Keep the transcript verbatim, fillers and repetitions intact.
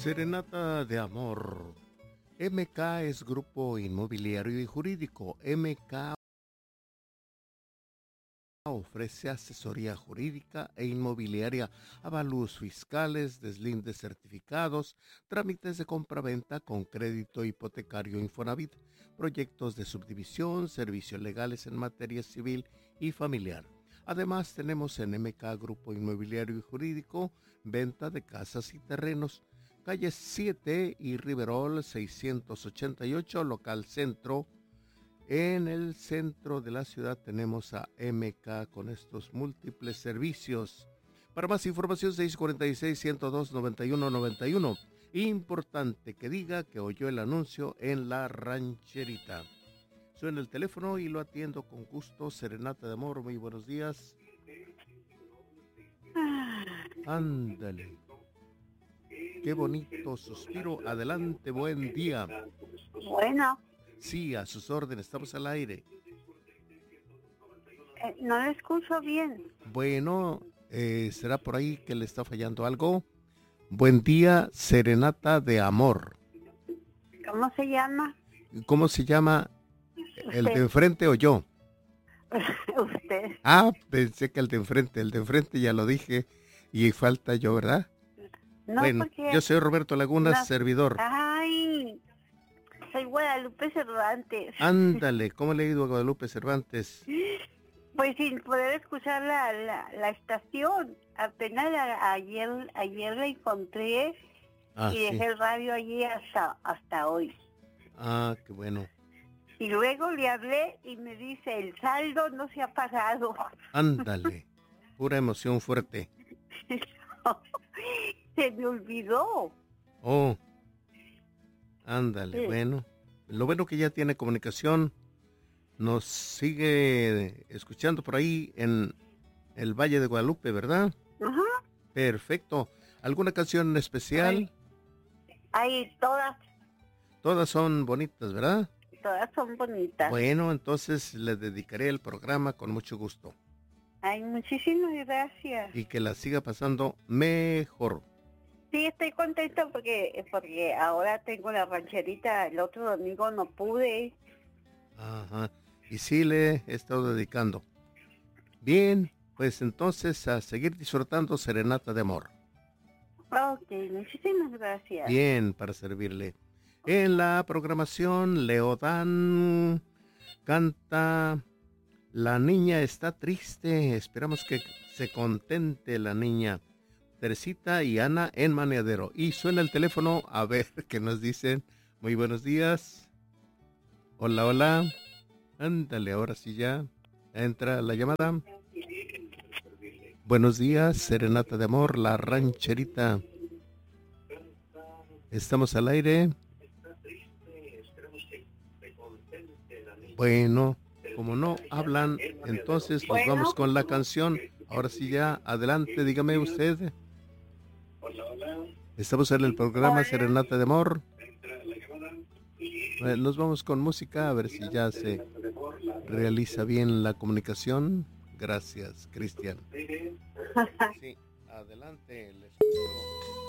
Serenata de Amor. M K es Grupo Inmobiliario y Jurídico. M K ofrece asesoría jurídica e inmobiliaria, avalúos fiscales, deslindes certificados, trámites de compraventa con crédito hipotecario Infonavit, proyectos de subdivisión, servicios legales en materia civil y familiar. Además, tenemos en M K Grupo Inmobiliario y Jurídico venta de casas y terrenos. Calle siete y Riverol seiscientos ochenta y ocho, local centro. En el centro de la ciudad tenemos a M K con estos múltiples servicios. Para más información, seis cuatro seis, uno cero dos, nueve uno nueve uno. Importante que diga que oyó el anuncio en La Rancherita. Suena el teléfono y lo atiendo con gusto. Serenata de Amor, muy buenos días. Ándale. Qué bonito suspiro. Adelante, buen día. Bueno. Sí, a sus órdenes, estamos al aire. Eh, no lo escucho bien. Bueno, eh, ¿será por ahí que le está fallando algo? Buen día, Serenata de Amor. ¿Cómo se llama? ¿Cómo se llama? ¿El Usted. de enfrente o yo? Usted. Ah, pensé que el de enfrente, el de enfrente ya lo dije y falta yo, ¿verdad? No, Bueno, porque... yo soy Roberto Laguna, no. servidor. Ay, soy Guadalupe Cervantes. Ándale, ¿cómo le ha ido a Guadalupe Cervantes? Pues sin poder escuchar la, la, la estación. Apenas a, ayer ayer la encontré Ah, y dejé sí. el radio allí hasta, hasta hoy. Ah, qué bueno. Y luego le hablé y me dice, el saldo no se ha pagado. Ándale, pura emoción fuerte. Se me olvidó. Oh, ándale, Sí. bueno. Lo bueno que ya tiene comunicación. Nos sigue escuchando por ahí en el Valle de Guadalupe, ¿verdad? Ajá. Perfecto. ¿Alguna canción en especial? Ay, todas, Todas son bonitas, ¿verdad? todas son bonitas. Bueno, entonces le dedicaré el programa con mucho gusto. Ay, muchísimas gracias. Y que la siga pasando mejor. Sí, estoy contenta porque porque ahora tengo la rancherita. El otro domingo no pude. Ajá. Y sí le he estado dedicando. Bien, pues entonces a seguir disfrutando Serenata de Amor. Ok, muchísimas gracias. Bien, para servirle. En la programación, Leodán canta La niña está triste. Esperamos que se contente la niña. Teresita y Ana en Maneadero. Y suena el teléfono a ver qué nos dicen. Muy buenos días. Hola, hola. Ándale, ahora sí ya. Entra la llamada. Buenos días, Serenata de Amor, La Rancherita. Estamos al aire. Bueno, como no hablan, entonces nos Bueno. vamos con la canción. Ahora sí ya, adelante, dígame usted. Estamos en el programa Serenata de Amor. Eh, Nos vamos con música a ver si ya se realiza bien la comunicación. Gracias, Cristian. Sí, adelante, les escucho.